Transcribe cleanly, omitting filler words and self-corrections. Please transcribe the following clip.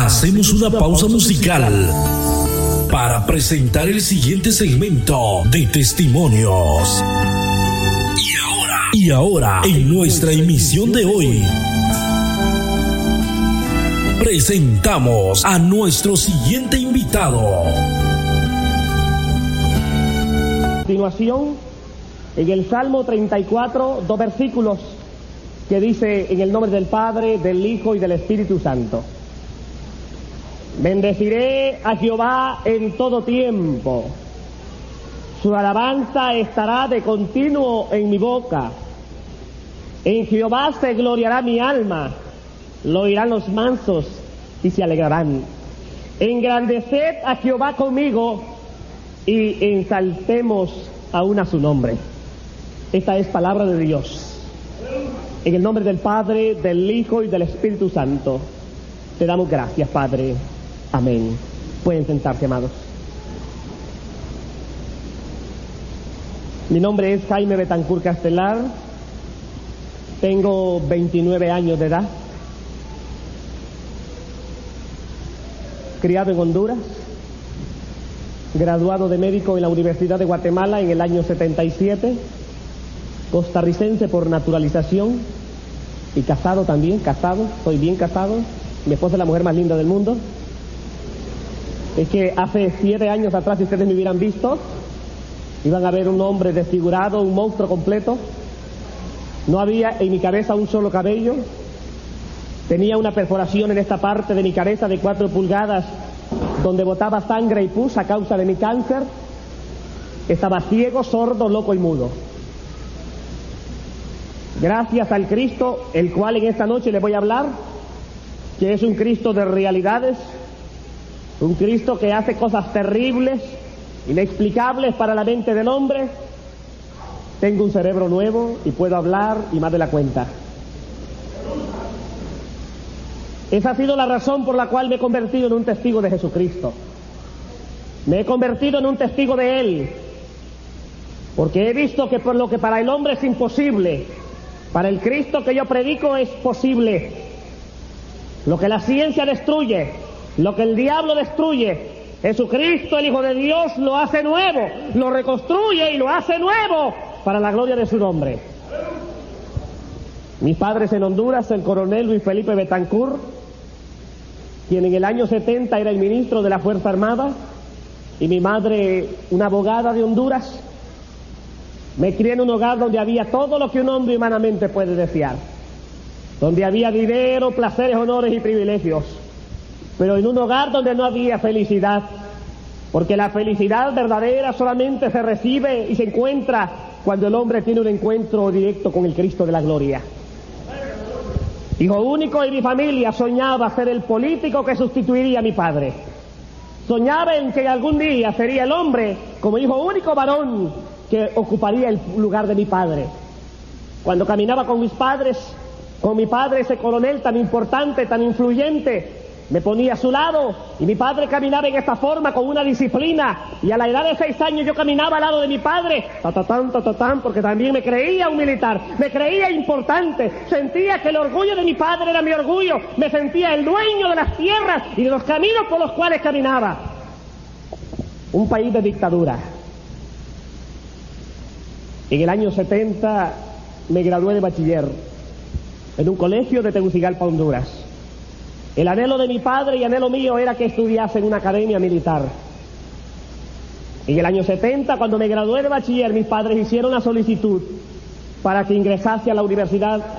Hacemos una pausa musical para presentar el siguiente segmento de testimonios. Y ahora, en nuestra emisión de hoy, presentamos a nuestro siguiente invitado. A continuación, en el Salmo 34, 2 versículos que dice: en el nombre del Padre, del Hijo y del Espíritu Santo. Bendeciré a Jehová en todo tiempo. Su alabanza estará de continuo en mi boca. En Jehová se gloriará mi alma. Lo oirán los mansos y se alegrarán. Engrandeced a Jehová conmigo y ensaltemos aún a su nombre. Esta es palabra de Dios. En el nombre del Padre, del Hijo y del Espíritu Santo, te damos gracias, Padre. Amén. Pueden sentarse, amados. Mi nombre es Jaime Betancourt Castelar. Tengo 29 años de edad. Criado en Honduras. Graduado de médico en la Universidad de Guatemala en el año 77. Costarricense por naturalización. Y casado también, soy bien casado. Mi esposa es la mujer más linda del mundo. Es que hace 7 años atrás, si ustedes me hubieran visto, iban a ver un hombre desfigurado, un monstruo completo. No había en mi cabeza un solo cabello. Tenía una perforación en esta parte de mi cabeza de 4 pulgadas, donde botaba sangre y pus a causa de mi cáncer. Estaba ciego, sordo, loco y mudo. Gracias al Cristo, el cual en esta noche les voy a hablar, que es un Cristo de realidades, un Cristo que hace cosas terribles, inexplicables para la mente del hombre. Tengo un cerebro nuevo y puedo hablar y más de la cuenta. Esa ha sido la razón por la cual me he convertido en un testigo de Jesucristo. Me he convertido en un testigo de Él, porque he visto que por lo que para el hombre es imposible, para el Cristo que yo predico es posible. Lo que la ciencia destruye, lo que el diablo destruye, Jesucristo, el Hijo de Dios, lo hace nuevo, lo reconstruye y lo hace nuevo para la gloria de su nombre. Mis padres en Honduras, el coronel Luis Felipe Betancourt, quien en el año 70 era el ministro de la Fuerza Armada, y mi madre, una abogada de Honduras. Me crié en un hogar donde había todo lo que un hombre humanamente puede desear, donde había dinero, placeres, honores y privilegios, pero en un hogar donde no había felicidad, porque la felicidad verdadera solamente se recibe y se encuentra cuando el hombre tiene un encuentro directo con el Cristo de la gloria. Hijo único de mi familia, soñaba ser el político que sustituiría a mi padre. Soñaba en que algún día sería el hombre, como hijo único varón, que ocuparía el lugar de mi padre. Cuando caminaba con mis padres, con mi padre, ese coronel tan importante, tan influyente, me ponía a su lado, y mi padre caminaba en esta forma con una disciplina, y a la edad de 6 años yo caminaba al lado de mi padre, tatatán, porque también me creía un militar, me creía importante, sentía que el orgullo de mi padre era mi orgullo, me sentía el dueño de las tierras y de los caminos por los cuales caminaba. Un país de dictadura. En el año 70 me gradué de bachiller en un colegio de Tegucigalpa, Honduras. El anhelo de mi padre y anhelo mío era que estudiase en una academia militar. En el año 70, cuando me gradué de bachiller, mis padres hicieron una solicitud para que ingresase a la universidad